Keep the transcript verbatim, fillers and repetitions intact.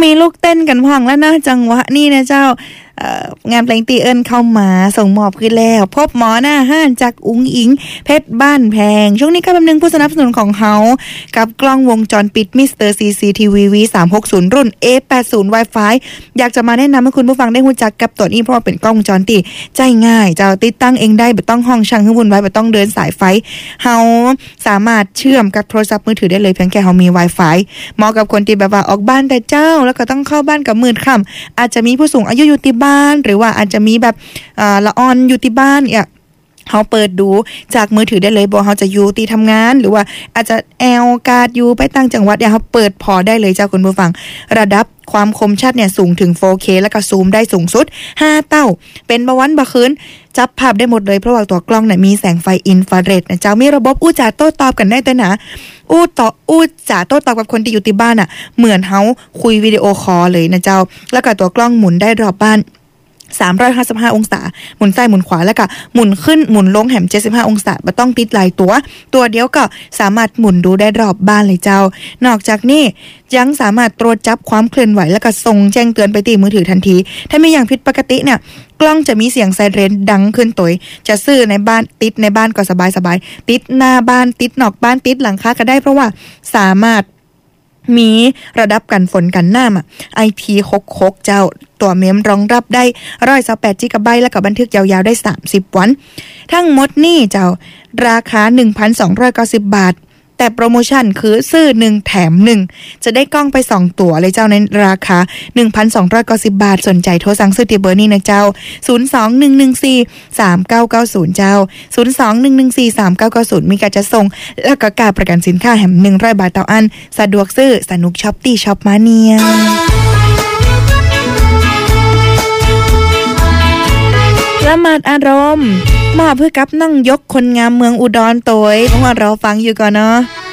มีลูกเต้นกันพ่องแล้วนะจังหวะนี่นะเจ้างานเพลงตีเอิญเข้ามาส่งมอบขึ้นแล้วพบหมอหน้าห้านจากอุ๋งอิงเพชรบ้านแพงช่วงนี้ก็เป็นหนึ่งผู้สนับสนุนของเฮากับกล้องวงจรปิดมิสเตอร์ ซี ซี ที วี วี สามหกศูนย์ รุ่น เอ แปดสิบ Wi-Fi อยากจะมาแนะนำให้คุณผู้ฟังได้รู้จักกับตัวนี้เพราะว่าเป็นกล้องวงจรปิดใจง่ายจะติดตั้งเองได้ไม่ต้องห้องช่างให้วุ่นวายไม่ต้องเดินสายไฟเฮาสามารถเชื่อมกับโทรศัพท์มือถือได้เลยเพียงแค่เฮามี Wi-Fi เหมาะกับคนที่แบบว่าออกบ้านแต่เจ้าแล้วก็ต้องเข้าบ้านกับมืดค่ำอาจจะมีผู้สูงอายุอยู่ที่บ้านหรือว่าอาจจะมีแบบละออนอยู่ที่บ้านเนี่ยเขาเปิดดูจากมือถือได้เลยบอกเขาจะอยู่ที่ทำงานหรือว่าอาจจะแอลการ์ดอยู่ไปต่างจังหวัดเนี่ยเขาเปิดพอได้เลยเจ้าคุณผู้ฟังระดับความคมชัดเนี่ยสูงถึง โฟร์เค แล้วก็ซูมได้สูงสุดห้าเท่าเป็นบะวันบะคืนจับภาพได้หมดเลยเพราะว่าตัวกล้องเนี่ยมีแสงไฟอินฟราเรดนะเจ้ามีระบบอู้จ่าโต้ตอบกันได้ด้วยนะอู้ต่ออู้จ่าโต้ตอบกับคนที่อยู่ที่บ้านอ่ะเหมือนเขาคุยวิดีโอคอลเลยนะเจ้าแล้วก็ตัวกล้องหมุนได้รอบบ้านสามร้อยห้าสิบห้าองศาหมุนซ้ายหมุนขวาแล้วก็หมุนขึ้นหมุนลงแหมเจ็ดสิบห้าองศาบ่ต้องติดหลายตัวตัวเดียวก็สามารถหมุนดูได้รอบบ้านเลยเจ้านอกจากนี้ยังสามารถตรวจจับความเคลื่อนไหวแล้วก็ส่งแจ้งเตือนไปที่มือถือทันทีถ้ามีอย่างผิดปกติเนี่ยกล้องจะมีเสียงไซเรนดังขึ้นตัวจะซื้อในบ้านติดในบ้านก็สบายๆติดหน้าบ้านติดนอกบ้านติดหลังคาก็ได้เพราะว่าสามารถมีระดับกันฝนกันน้ำอ่ะ ไอ พี หกสิบหก เจ้าตัวเมมรองรับได้หนึ่งร้อยยี่สิบแปด จิกะไบต์แล้วก็บันทึกยาวๆได้สามสิบวันทั้งหมดนี่เจ้าราคา หนึ่งพันสองร้อยเก้าสิบ บาทแต่โปรโมชั่นคือซื้อหนึ่งแถมหนึ่งจะได้กล้องไปสองตัวเลยเจ้าในราคา หนึ่งพันสองร้อยเก้าสิบ บาทสนใจโทรสั่งซื้อที่เบอร์นี้นะเจ้าศูนย์ สอง หนึ่ง หนึ่ง สี่ สาม เก้า เก้า ศูนย์เจ้าศูนย์ สอง หนึ่ง หนึ่ง สี่ สาม เก้า เก้า ศูนย์มีการจะส่งแล้วก็การประกันสินค้าแถมหนึ่งร้อยบาทต่ออันสะดวกซื้อสนุกช็อปตี้ช็อปมาเนียละหมาดอารมณ์มอบเพื่อกับน้องยกคนงามเมืองอุดรโตยเพราะว่าเราฟังอยู่ก่อนเนาะ